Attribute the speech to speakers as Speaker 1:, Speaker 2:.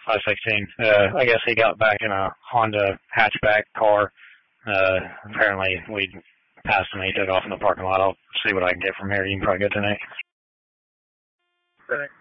Speaker 1: 516. I guess he got back in a Honda hatchback car. Apparently we passed him and he took off in the parking lot. I'll see what I can get from here. You can probably go tonight.
Speaker 2: Thanks.